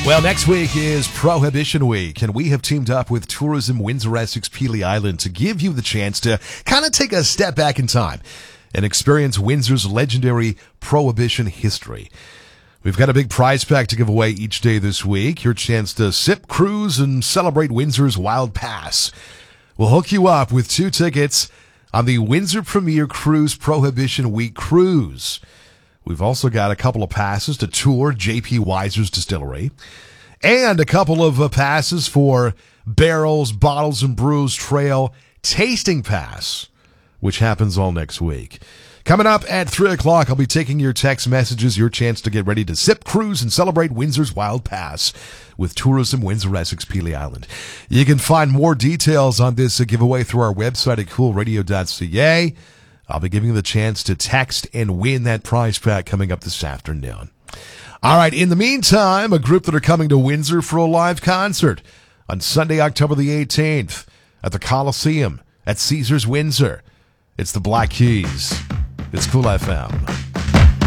Well, next week is Prohibition Week, and we have teamed up with Tourism Windsor Essex Pelee Island to give you the chance to kind of take a step back in time and experience Windsor's legendary Prohibition history. We've got a big prize pack to give away each day this week. Your chance to sip, cruise, and celebrate Windsor's Wild Pass. We'll hook you up with 2 tickets on the Windsor Premier Cruise Prohibition Week Cruise. We've also got a couple of passes to tour J.P. Weiser's distillery and a couple of passes for Barrels, Bottles, and Brews Trail Tasting Pass, which happens all next week. Coming up at 3 o'clock, I'll be taking your text messages, your chance to get ready to sip, cruise, and celebrate Windsor's Wild Pass with Tourism Windsor Essex Pelee Island. You can find more details on this giveaway through our website at coolradio.ca. I'll be giving you the chance to text and win that prize pack coming up this afternoon. All right, in the meantime, a group that are coming to Windsor for a live concert on Sunday, October the 18th at the Coliseum at Caesars Windsor. It's the Black Keys. It's Cool FM.